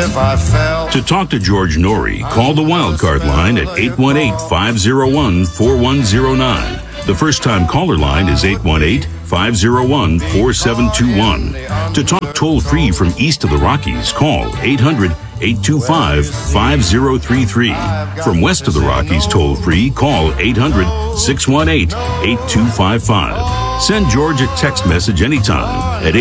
if I fell. To talk to George Norrie, call the Wildcard line at 818-501-4109. The first-time caller line is 818-501-4721. To talk toll-free from east of the Rockies, call 800-825-5033. From west of the Rockies, toll-free, call 800-618-8255. Send George a text message anytime at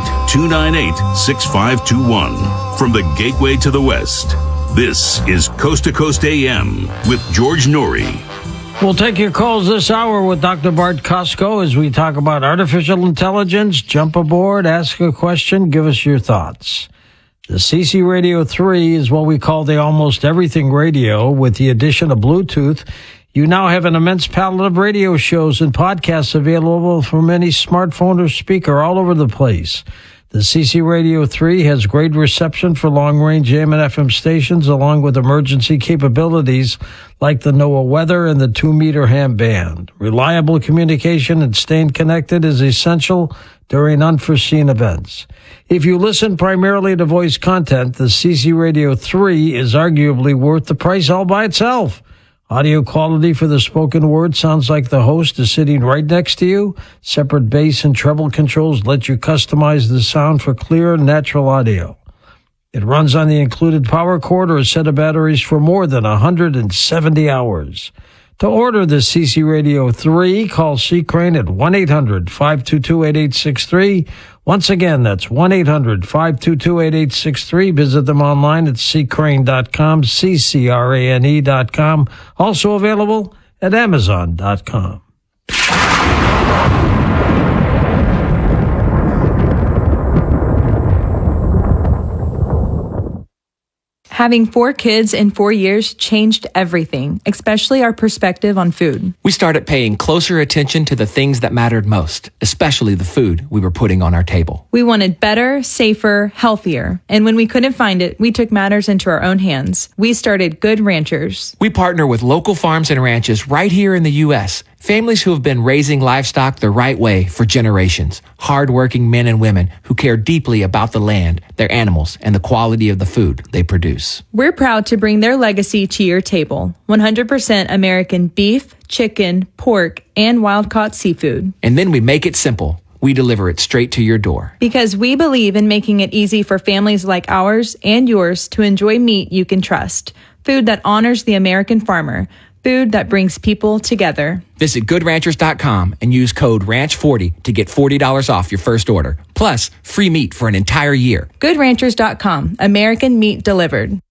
818-298-6521. From the Gateway to the West, this is Coast to Coast AM with George Norrie. We'll take your calls this hour with Dr. Bart Costco as we talk about artificial intelligence. Jump aboard, ask a question, give us your thoughts. The CC Radio 3 is what we call the almost everything radio. With the addition of Bluetooth, you now have an immense palette of radio shows and podcasts available from any smartphone or speaker all over the place. The CC Radio 3 has great reception for long-range AM and FM stations, along with emergency capabilities like the NOAA weather and the 2-meter ham band. Reliable communication and staying connected is essential during unforeseen events. If you listen primarily to voice content, the CC Radio 3 is arguably worth the price all by itself. Audio quality for the spoken word sounds like the host is sitting right next to you. Separate bass and treble controls let you customize the sound for clear, natural audio. It runs on the included power cord or a set of batteries for more than 170 hours. To order the CC Radio 3, call C. Crane at 1-800-522-8863. Once again, that's 1-800-522-8863. Visit them online at ccrane.com, ccrane.com. Also available at amazon.com. Having 4 kids in 4 years changed everything, especially our perspective on food. We started paying closer attention to the things that mattered most, especially the food we were putting on our table. We wanted better, safer, healthier. And when we couldn't find it, we took matters into our own hands. We started Good Ranchers. We partner with local farms and ranches right here in the U.S., families who have been raising livestock the right way for generations. Hardworking men and women who care deeply about the land, their animals, and the quality of the food they produce. We're proud to bring their legacy to your table. 100% American beef, chicken, pork, and wild-caught seafood. And then we make it simple. We deliver it straight to your door. Because we believe in making it easy for families like ours and yours to enjoy meat you can trust. Food that honors the American farmer. Food that brings people together. Visit GoodRanchers.com and use code RANCH40 to get $40 off your first order. Plus, free meat for an entire year. GoodRanchers.com. American meat delivered.